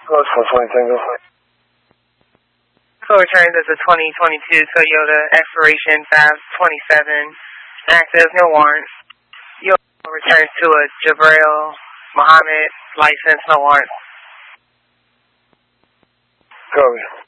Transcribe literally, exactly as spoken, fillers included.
Close for twenty Tango. So returns as a twenty twenty-two Toyota, expiration five twenty-seven, active, no warrants. You'll return to a Jabril Muhammad, license, no warrants. Copy.